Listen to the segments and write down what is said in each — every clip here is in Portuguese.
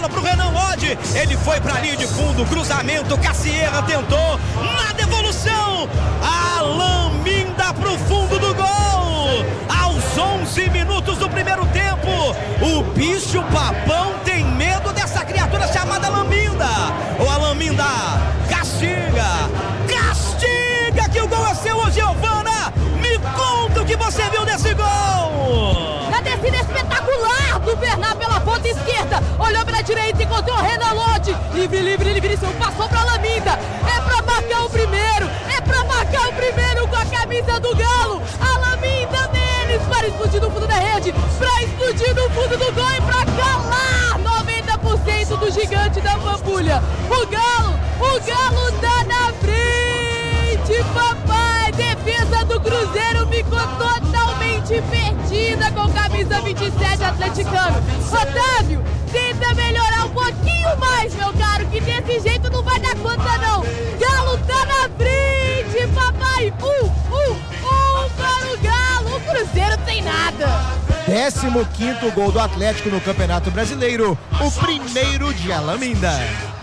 bola pro Renan Lodge, ele foi pra linha de fundo, cruzamento, Cassierra tentou, na devolução, Alan Minda pro fundo do gol, aos 11 minutos do primeiro tempo, o bicho papão tem medo dessa criatura chamada Alan Minda. O Alan Minda castiga que o gol é seu, ô Giovana, me conta o que você viu desse gol. Na descida espetacular do Bernard pela ponta esquerda, olhou pela direita, encontrou o Renan Lodge, livre, passou pra Alan Minda, é pra marcar o primeiro com a camisa do Galo, Alan Minda neles, para explodir no fundo da rede, pra explodir no fundo do gol e pra calar 90% do gigante da Pampulha. O Galo tá na frente, papai, defesa do Cruzeiro ficou totalmente perdida com camisa 27 atleticano. Otávio, tenta melhorar um pouquinho mais, meu caro, que desse jeito não vai dar conta não. Galo tá na frente, papai, para o Galo, o Cruzeiro tem nada. 15º gol do Atlético no Campeonato Brasileiro, o primeiro de Alan Minda.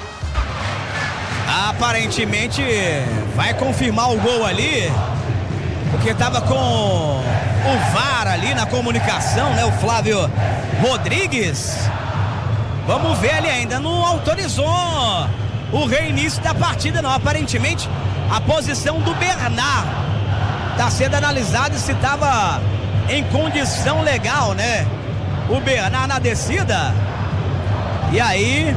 Aparentemente vai confirmar o gol ali, porque tava com o VAR ali na comunicação, né? O Flávio Rodrigues. Vamos ver, ele ainda não autorizou o reinício da partida não. Aparentemente a posição do Bernard tá sendo analisada se tava em condição legal, né? O Bernard na descida. E aí,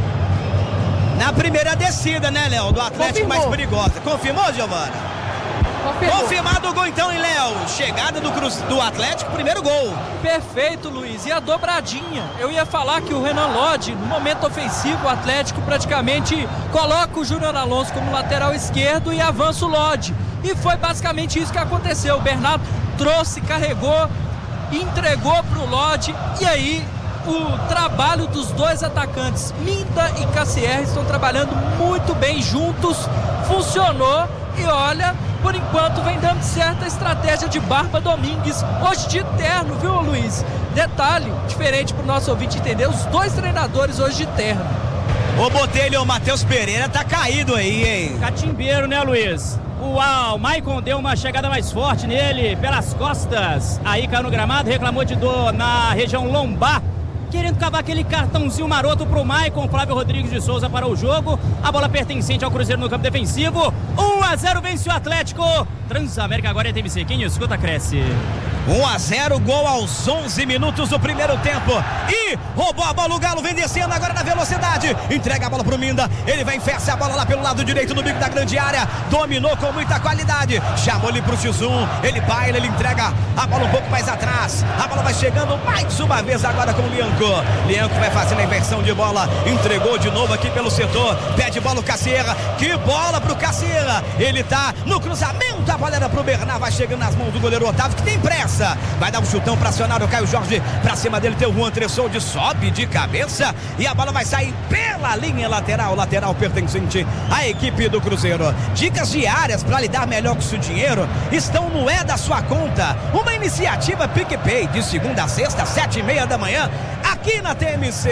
na primeira descida, né, Léo? Do Atlético. Confirmou. Mais perigosa. Confirmou, Giovana? Confirmado o gol então, hein, Léo? Chegada do Atlético, primeiro gol. Perfeito, Luiz. E a dobradinha. Eu ia falar que o Renan Lodge, no momento ofensivo, o Atlético praticamente coloca o Júnior Alonso como lateral esquerdo e avança o Lodge. E foi basicamente isso que aconteceu. O Bernardo trouxe, carregou, entregou pro Lodge. E aí, o trabalho dos dois atacantes, Minda e Cassierra, estão trabalhando muito bem juntos. Funcionou. E olha, por enquanto vem dando certa estratégia de Barba Domingues, hoje de terno, viu, Luiz? Detalhe, diferente pro nosso ouvinte entender, os dois treinadores hoje de terno. Ô Botelho, o Matheus Pereira tá caído aí, hein? Catimbeiro, né, Luiz? O Maicon deu uma chegada mais forte nele, pelas costas, aí caiu no gramado, reclamou de dor na região lombar, querendo cavar aquele cartãozinho maroto pro Maicon. Flávio Rodrigues de Souza para o jogo. A bola pertencente ao Cruzeiro no campo defensivo. 1-0 vence o Atlético. Transamérica agora é TMC. Quem escuta, cresce. 1-0, gol aos 11 minutos do primeiro tempo. E roubou a bola, o Galo vem descendo agora na velocidade. Entrega a bola pro Minda. Ele vai enferça a bola lá pelo lado direito no bico da grande área. Dominou com muita qualidade. Chamou ali pro X1. Ele baila, ele entrega a bola um pouco mais atrás. A bola vai chegando mais uma vez agora com o Lianco. Lianco vai fazendo a inversão de bola. Entregou de novo aqui pelo setor. Pede bola o Cassierra. Que bola pro Cassierra. Ele tá no cruzamento. A bola era pro Bernard. Vai chegando nas mãos do goleiro Otávio, que tem pressa. Vai dar um chutão pra acionar o Caio Jorge. Pra cima dele tem o Juan Tressolde. Sobe de cabeça. E a bola vai sair pela linha lateral. Lateral pertencente à equipe do Cruzeiro. Dicas diárias pra lidar melhor com o seu dinheiro estão no É da Sua Conta. Uma iniciativa PicPay de segunda a sexta, 7h30 da manhã. Aqui na TMC.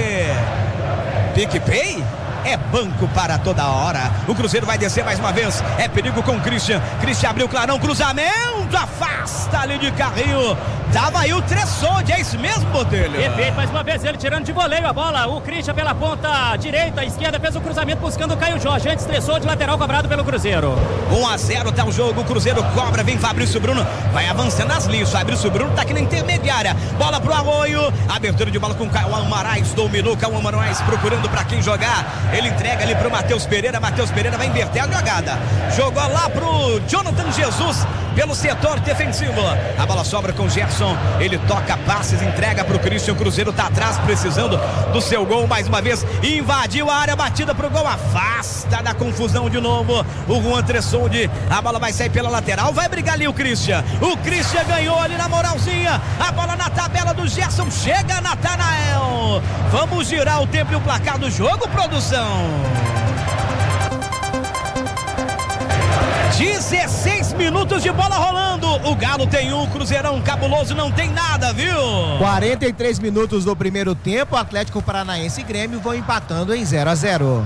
PicPay é banco para toda hora. O Cruzeiro vai descer mais uma vez. É perigo com o Christian. Christian abriu o clarão. Cruzamento. Afasta ali de carrinho. Tava aí o Tressolde. É isso mesmo, Botelho? Perfeito. Mais uma vez ele tirando de voleio a bola. O Christian pela ponta direita, esquerda, fez o cruzamento buscando o Caio Jorge. Antes Tressolde, lateral cobrado pelo Cruzeiro. 1-0 tá o jogo. O Cruzeiro cobra. Vem Fabrício Bruno. Vai avançando as linhas. Fabrício Bruno tá aqui na intermediária. Bola pro Arroio. Abertura de bola com o Cauã Moraes. Dominou Cauã Moraes procurando pra quem jogar. Ele entrega ali pro Matheus Pereira. Matheus Pereira vai inverter a jogada. Jogou lá pro Jonathan Jesus pelo setor defensivo. A bola sobra com o Gerson. Ele toca passes, entrega pro Christian. O Cruzeiro tá atrás, precisando do seu gol mais uma vez. Invadiu a área, batida pro gol. Afasta da confusão de novo o Juan Tressolde. A bola vai sair pela lateral. Vai brigar ali o Christian. O Christian ganhou ali na moralzinha. A bola na tabela do Gerson. Chega Natanael. Vamos girar o tempo e o placar do jogo, produção. 16 minutos de bola rolando. O Galo tem um, Cruzeirão cabuloso não tem nada, viu? 43 minutos do primeiro tempo. Atlético Paranaense e Grêmio vão empatando em 0-0.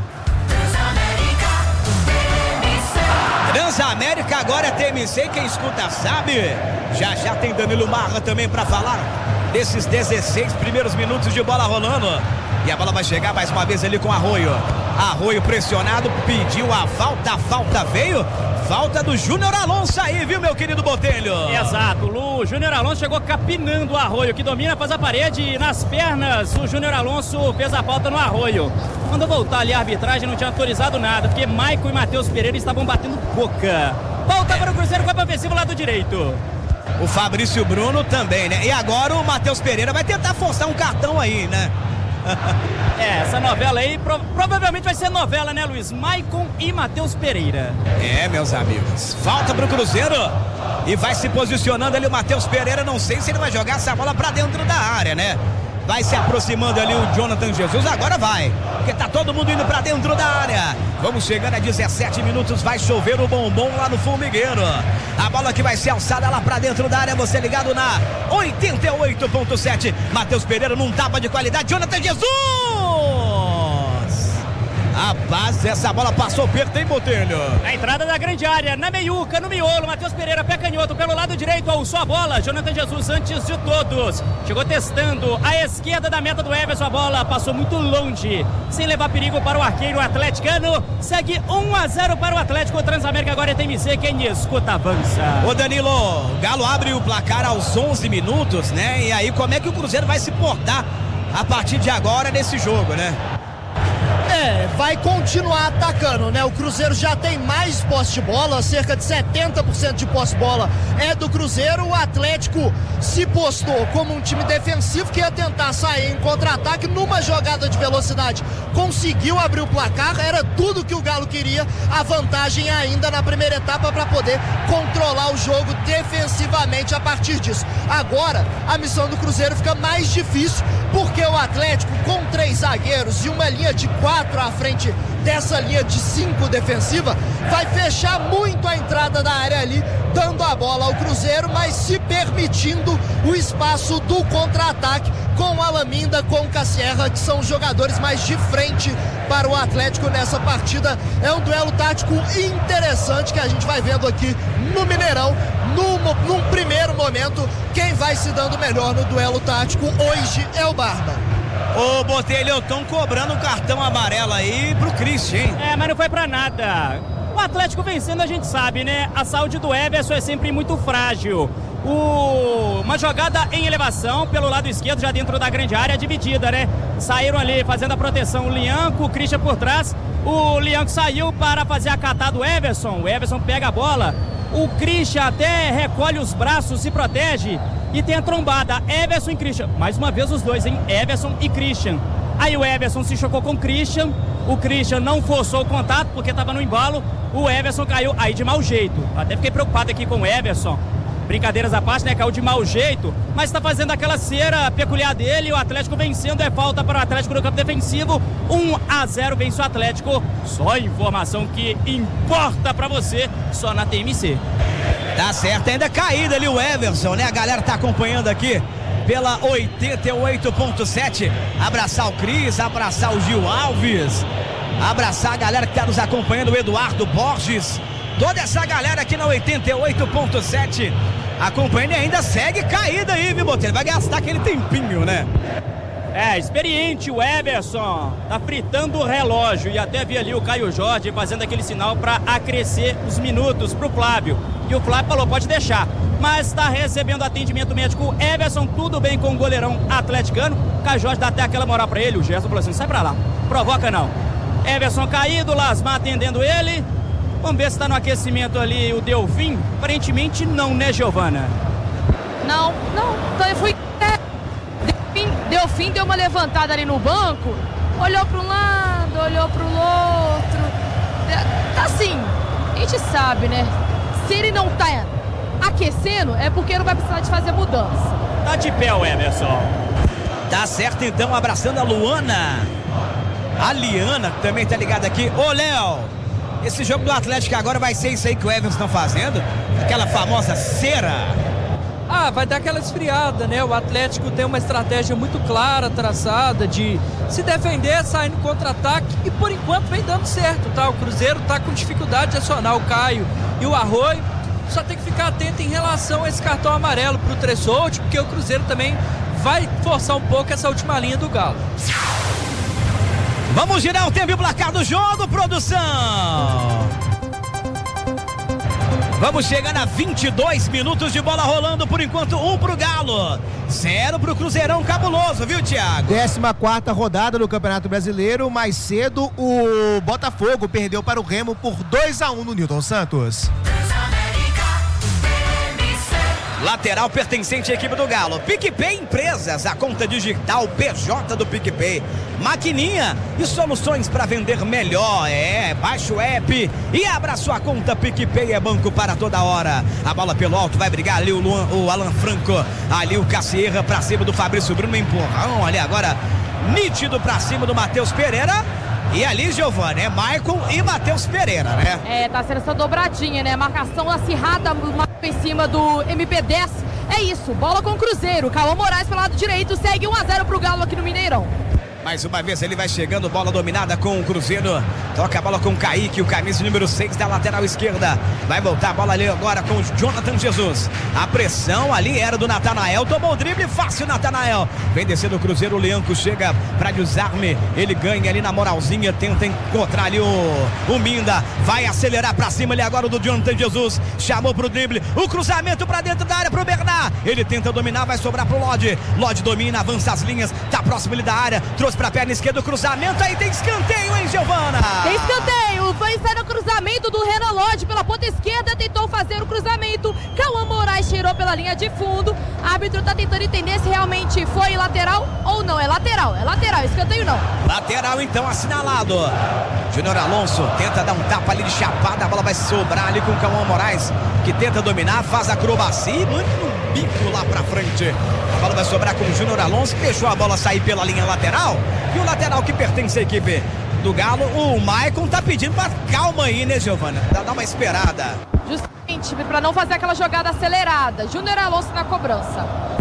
Transamérica agora é TMC, quem escuta sabe. Já tem Danilo Marra também para falar desses 16 primeiros minutos de bola rolando. E a bola vai chegar mais uma vez ali com Arroio. Arroio pressionado, pediu a falta veio. Falta do Júnior Alonso aí, viu, meu querido Botelho? Exato, o Júnior Alonso chegou capinando o Arroio, que domina, faz a parede e nas pernas o Júnior Alonso fez a falta no Arroio. Quando voltar ali a arbitragem não tinha autorizado nada, porque Maicon e Matheus Pereira estavam batendo boca. Falta para o Cruzeiro, campo ofensivo lado direito. O Fabrício Bruno também, né? E agora o Matheus Pereira vai tentar forçar um cartão aí, né? Essa novela aí provavelmente vai ser novela, né, Luiz? Maicon e Matheus Pereira. Meus amigos, falta pro Cruzeiro e vai se posicionando ali o Matheus Pereira. Não sei se ele vai jogar essa bola pra dentro da área, né? Vai se aproximando ali o Jonathan Jesus, agora vai, porque tá todo mundo indo pra dentro da área. Vamos chegando a 17 minutos, vai chover o bombom lá no formigueiro. A bola que vai ser alçada lá pra dentro da área, você ligado na 88.7. Matheus Pereira num tapa de qualidade, Jonathan Jesus! Rapaz, essa bola passou perto, hein, Botelho? A entrada da grande área, na meiuca, no miolo, Matheus Pereira, pé canhoto, pelo lado direito, alçou a bola, Jonathan Jesus antes de todos, chegou testando a esquerda da meta do Everson, a bola passou muito longe, sem levar perigo para o arqueiro atleticano, segue 1-0 para o Atlético, o Transamérica agora é TMC, quem escuta avança. Ô Danilo, o Galo abre o placar aos 11 minutos, né? E aí como é que o Cruzeiro vai se portar a partir de agora nesse jogo, né? Vai continuar atacando, né? O Cruzeiro já tem mais posse de bola, cerca de 70% de posse de bola é do Cruzeiro. O Atlético se postou como um time defensivo que ia tentar sair em contra-ataque numa jogada de velocidade. Conseguiu abrir o placar, era tudo que o Galo queria, a vantagem ainda na primeira etapa para poder controlar o jogo defensivamente a partir disso. Agora, a missão do Cruzeiro fica mais difícil, porque o Atlético, com 3 zagueiros e uma linha de 4 à frente dessa linha de 5 defensiva, vai fechar muito a entrada da área ali, dando a bola ao Cruzeiro, mas se permitindo o espaço do contra-ataque com o Alaminda, com o Cassierra, que são os jogadores mais de frente para o Atlético nessa partida. É um duelo tático interessante que a gente vai vendo aqui no Mineirão. Num primeiro momento, quem vai se dando melhor no duelo tático hoje é o Barba. Ô Botelho, estão cobrando um cartão amarelo aí pro Christian, hein? Mas não foi pra nada. O Atlético vencendo a gente sabe, né? A saúde do Everson é sempre muito frágil. Uma jogada em elevação pelo lado esquerdo, já dentro da grande área, dividida, né? Saíram ali fazendo a proteção o Lianco, o Christian por trás. O Lianco saiu para fazer a catada do Everson. O Everson pega a bola. O Christian até recolhe os braços, se protege e tem a trombada. Everson e Christian. Mais uma vez os dois, hein? Everson e Christian. Aí o Everson se chocou com o Christian. O Christian não forçou o contato porque estava no embalo. O Everson caiu aí de mau jeito. Até fiquei preocupado aqui com o Everson. Brincadeiras à parte, né? Caiu de mau jeito, mas está fazendo aquela cera peculiar dele. O Atlético vencendo, é falta para o Atlético no campo defensivo. 1-0 vence o Atlético. Só informação que importa para você, só na TMC. Tá certo, ainda caída ali o Everson, né? A galera tá acompanhando aqui pela 88.7. Abraçar o Cris, abraçar o Gil Alves, abraçar a galera que tá nos acompanhando, o Eduardo Borges. Toda essa galera aqui na 88.7 acompanhando e ainda segue caída aí, viu, Botelho? Vai gastar aquele tempinho, né? Experiente o Everson, tá fritando o relógio e até vi ali o Caio Jorge fazendo aquele sinal para acrescer os minutos pro Flávio. E o Flávio falou, pode deixar, mas tá recebendo atendimento médico. Everson, tudo bem com o goleirão atleticano. O Caio Jorge dá até aquela moral para ele, o Gerson falou assim, sai pra lá, provoca não. Everson caído, Lasmar atendendo ele. Vamos ver se está no aquecimento ali o Delfim. Aparentemente não, né, Giovana? Não. Então eu fui... Delfim deu uma levantada ali no banco, olhou para um lado, olhou para o outro. Assim, a gente sabe, né? Se ele não tá aquecendo, é porque não vai precisar de fazer mudança. Tá de pé o Emerson. Tá certo, então, abraçando a Luana. A Liana também tá ligada aqui. Ô, Léo, Esse jogo do Atlético agora vai ser isso aí que o Everton estão fazendo? Aquela famosa cera. Vai dar aquela esfriada, né? O Atlético tem uma estratégia muito clara, traçada, de se defender, sair no contra-ataque, e por enquanto vem dando certo, tá? O Cruzeiro tá com dificuldade de acionar o Caio e o Arroio. Só tem que ficar atento em relação a esse cartão amarelo pro Tressolti, porque o Cruzeiro também vai forçar um pouco essa última linha do Galo. Vamos girar o tempo e o placar do jogo, produção! Vamos chegando a 22 minutos de bola rolando, por enquanto 1 pro Galo, 0 pro Cruzeirão cabuloso, viu, Thiago? 14ª rodada do Campeonato Brasileiro. Mais cedo o Botafogo perdeu para o Remo por 2-1 no Newton Santos. Lateral pertencente à equipe do Galo. PicPay Empresas, a conta digital PJ do PicPay. Maquininha e soluções para vender melhor. Baixe o app e abra sua conta. PicPay é banco para toda hora. A bola pelo alto, vai brigar ali o Alan Franco. Ali o Cassierra para cima do Fabrício Bruno. Empurrão ali agora, nítido para cima do Matheus Pereira. E ali, Giovana, Maicon e Matheus Pereira, né? Tá sendo essa dobradinha, né? Marcação acirrada em cima do MP10. É isso, bola com o Cruzeiro. Cauã Moraes pelo lado direito, segue 1-0 pro Galo aqui no Mineirão. Mais uma vez ele vai chegando, bola dominada com o Cruzeiro. Toca a bola com o Kaique, o camisa número 6 da lateral esquerda. Vai voltar a bola ali agora com o Jonathan Jesus. A pressão ali era do Natanael. Tomou o drible fácil, Natanael. Vem descendo o Cruzeiro, o Leanco chega para desarme. Ele ganha ali na moralzinha, tenta encontrar ali o Minda. Vai acelerar para cima ali agora do Jonathan Jesus. Chamou pro drible. O cruzamento para dentro da área pro Bernard. Ele tenta dominar, vai sobrar pro Lodge. Lodge domina, avança as linhas, tá próximo ali da área. Trouxe pra perna esquerda o cruzamento, aí tem escanteio, hein, Giovana? Tem escanteio, vai sair o cruzamento do Renan Lodge pela ponta esquerda, tentou fazer o cruzamento, Cauã Moraes tirou pela linha de fundo, o árbitro tá tentando entender se realmente foi lateral ou não. É lateral, escanteio não. Lateral então, assinalado. Júnior Alonso tenta dar um tapa ali de chapada, a bola vai sobrar ali com o Cauã Moraes, que tenta dominar, faz acrobacia e manda um bico lá pra frente. A bola vai sobrar com o Júnior Alonso, que deixou a bola sair pela linha lateral. E o lateral que pertence à equipe do Galo, o Maicon, tá pedindo pra calma aí, né, Giovana? Dá uma esperada. Justamente, pra não fazer aquela jogada acelerada. Júnior Alonso na cobrança.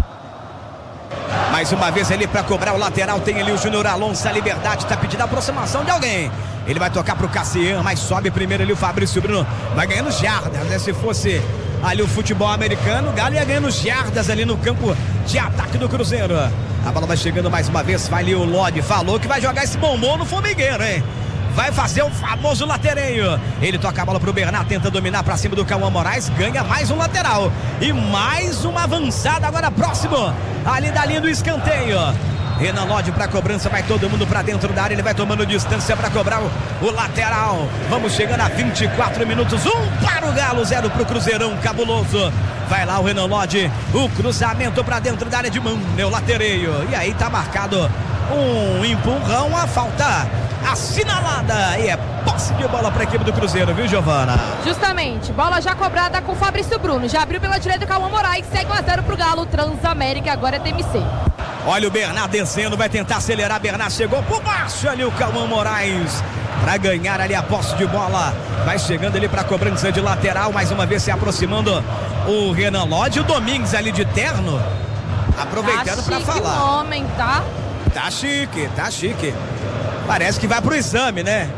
Mais uma vez ali pra cobrar o lateral, tem ali o Júnior Alonso, a Liberdade tá pedindo a aproximação de alguém. Ele vai tocar pro Cassian, mas sobe primeiro ali o Fabrício Bruno. Vai ganhando jardas, né? Se fosse ali o futebol americano, o Galo ia ganhando jardas ali no campo de ataque do Cruzeiro. A bola vai chegando mais uma vez, vai ali o Lodi, falou que vai jogar esse bombom no formigueiro, hein? Vai fazer o famoso latereio. Ele toca a bola pro Bernard, tenta dominar pra cima do Cauã Moraes, ganha mais um lateral. E mais uma avançada agora próximo ali da linha do escanteio. Renan Lodge pra cobrança, vai todo mundo pra dentro da área, ele vai tomando distância pra cobrar o lateral. Vamos chegando a 24 minutos, 1 para o Galo, 0 pro Cruzeirão cabuloso. Vai lá o Renan Lodge, o cruzamento pra dentro da área de mão, o latereio. E aí tá marcado um empurrão, a falta assinalada. E é posse de bola para a equipe do Cruzeiro, viu, Giovana? Justamente, bola já cobrada com o Fabrício Bruno. Já abriu pela direita o Cauã Moraes, segue 1-0 pro Galo, Transamérica, agora é TMC. Olha o Bernard descendo, vai tentar acelerar. Bernard chegou por baixo ali o Cauã Moraes para ganhar ali a posse de bola. Vai chegando ali para a cobrança de lateral, mais uma vez se aproximando o Renan Lodge, o Domingues ali de terno, aproveitando para falar. O homem, tá? Tá chique, tá chique. Parece que vai pro exame, né?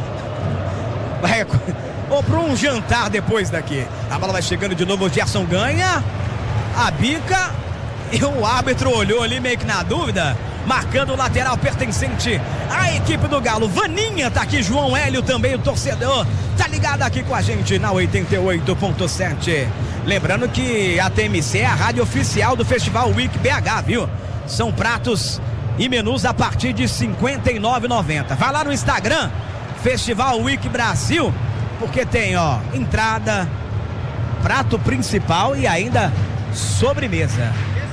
Vai, ou para um jantar depois daqui. A bola vai chegando de novo, o Gerson ganha a bica e o árbitro olhou ali meio que na dúvida, marcando o lateral pertencente à equipe do Galo. Vaninha tá aqui, João Hélio também, o torcedor, tá ligado aqui com a gente na 88.7. Lembrando que a TMC é a rádio oficial do Festival Week BH, viu? São pratos e menus a partir de R$ 59,90. Vai lá no Instagram, Festival Week Brasil, porque tem, ó, entrada, prato principal e ainda sobremesa.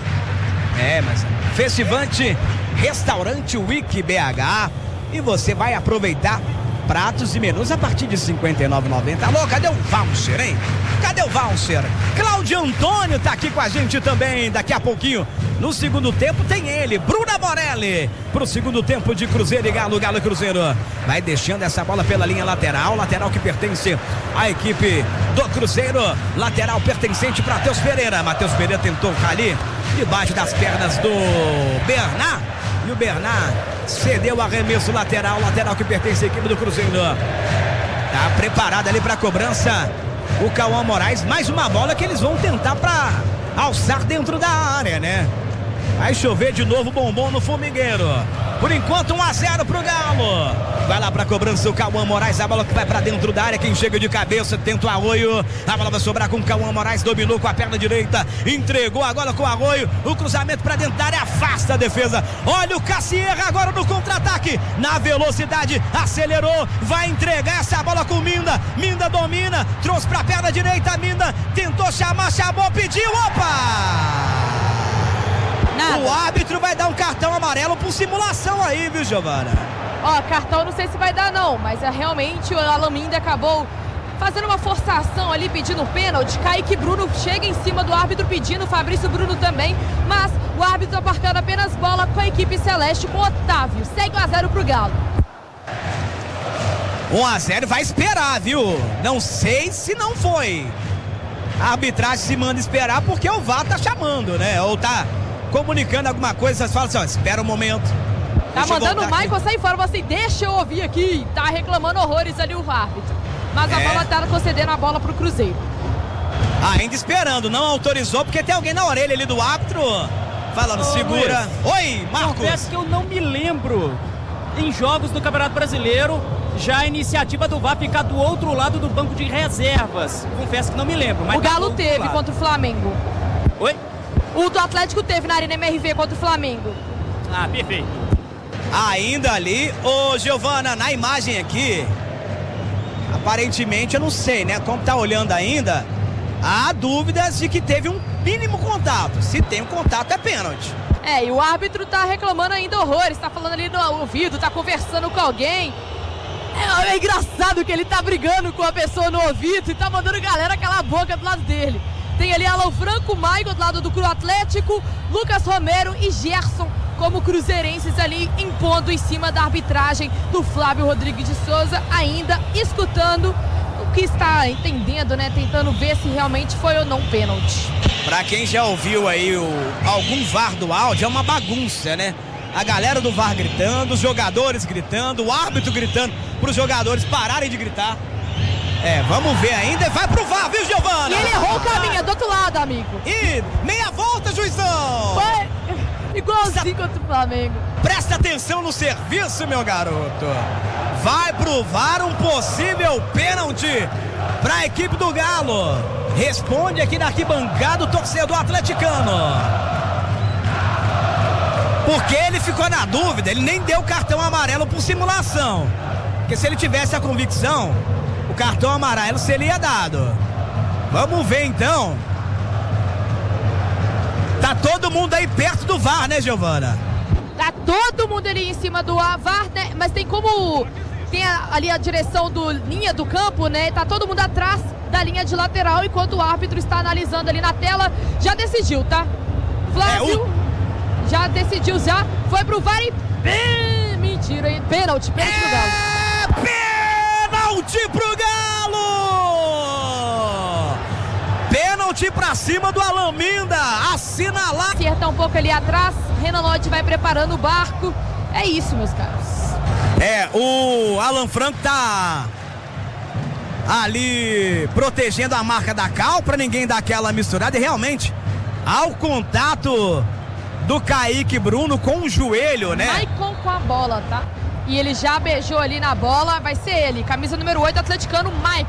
Mas Festivante Restaurante Week BH, e você vai aproveitar pratos e menus a partir de R$ 59,90. Alô, cadê o voucher, hein? Cadê o voucher? Cláudio Antônio tá aqui com a gente também. Daqui a pouquinho, no segundo tempo, tem ele, Bruna Morelli, pro segundo tempo de Cruzeiro e Galo. Galo e Cruzeiro vai deixando essa bola pela linha lateral. Lateral que pertence à equipe do Cruzeiro. Lateral pertencente para Matheus Pereira. Matheus Pereira tentou ali debaixo das pernas do Bernard. E o Bernard cedeu o arremesso lateral. Lateral que pertence à equipe do Cruzeiro. Tá preparado ali para a cobrança o Cauã Moraes. Mais uma bola que eles vão tentar para alçar dentro da área, né? Vai chover de novo bombom no formigueiro. Por enquanto 1-0 pro Galo. Vai lá pra cobrança o Cauã Moraes. A bola que vai pra dentro da área. Quem chega de cabeça tenta o Arroio. A bola vai sobrar com o Cauã Moraes. Dominou com a perna direita. Entregou agora com o Arroio. O cruzamento pra dentro da área. Afasta a defesa. Olha o Cassierra agora no contra-ataque. Na velocidade. Acelerou. Vai entregar essa bola com o Minda. Minda domina. Trouxe pra perna direita. Minda tentou chamar. Chamou. Pediu. Opa! Nada. O árbitro vai dar um cartão amarelo por simulação aí, viu, Giovana? Ó, cartão não sei se vai dar não, mas realmente o Alan Minda acabou fazendo uma forçação ali, pedindo pênalti. Kaique Bruno chega em cima do árbitro pedindo, Fabrício Bruno também, mas o árbitro marcando apenas bola com a equipe celeste, com Otávio. Segue 1-0 pro Galo. 1-0, vai esperar, viu? Não sei se não foi. A arbitragem se manda esperar porque o VAR tá chamando, né? Ou tá comunicando alguma coisa, fala assim, ó, espera um momento. Tá mandando o Michael sair fora, assim, deixa eu ouvir aqui. Tá reclamando horrores ali o árbitro. Mas a bola tá concedendo a bola pro Cruzeiro. Ainda esperando, não autorizou, porque tem alguém na orelha ali do árbitro. Falando, segura. Luiz, oi, Marcos. Confesso que eu não me lembro em jogos do Campeonato Brasileiro já a iniciativa do VAR ficar do outro lado do banco de reservas. Confesso que não me lembro. Mas o Galo teve contra o Flamengo. Oi? O do Atlético teve na Arena MRV contra o Flamengo. Ah, perfeito. Ainda ali, ô Giovana, na imagem aqui, aparentemente, eu não sei, né? Como tá olhando ainda, há dúvidas de que teve um mínimo contato. Se tem um contato, é pênalti. E o árbitro tá reclamando ainda horrores, tá falando ali no ouvido, tá conversando com alguém. É engraçado que ele tá brigando com a pessoa no ouvido e tá mandando a galera calar a boca do lado dele. Tem ali Alan Franco, Michael do lado do Cru Atlético, Lucas Romero e Gerson como cruzeirenses ali impondo em cima da arbitragem do Flávio Rodrigues de Souza, ainda escutando o que está entendendo, né? Tentando ver se realmente foi ou não pênalti. Pra quem já ouviu aí algum VAR do áudio, é uma bagunça, né? A galera do VAR gritando, os jogadores gritando, o árbitro gritando para os jogadores pararem de gritar. Vamos ver ainda. Vai pro VAR, viu, Giovana? E ele errou o caminho, é do outro lado, amigo. E meia volta, juizão. Foi igualzinho contra o Flamengo. Presta atenção no serviço, meu garoto. Vai pro VAR um possível pênalti para a equipe do Galo. Responde aqui na arquibancada o torcedor atleticano. Porque ele ficou na dúvida, ele nem deu cartão amarelo por simulação. Porque se ele tivesse a convicção, o cartão amarelo seria dado. Vamos ver então. Tá todo mundo aí perto do VAR, né, Giovana? Tá todo mundo ali em cima do VAR, né? Mas tem como... Tem ali a direção do linha do campo, né? Tá todo mundo atrás da linha de lateral, enquanto o árbitro está analisando ali na tela. Já decidiu, tá? Flávio já decidiu, já. Foi pro VAR e... Mentira, hein? Pênalti pro Galo. Pênalti pro Galo! Pênalti pra cima do Alan Minda. Assinalar. Acerta um pouco ali atrás. Renan Lodge vai preparando o barco. É isso, meus caros. O Alan Franco tá ali protegendo a marca da Cal pra ninguém dar aquela misturada. E realmente, ao contato do Kaique Bruno com o joelho, né? Maicon com a bola, tá? E ele já beijou ali na bola. Vai ser ele, camisa número 8, atleticano, Maicon.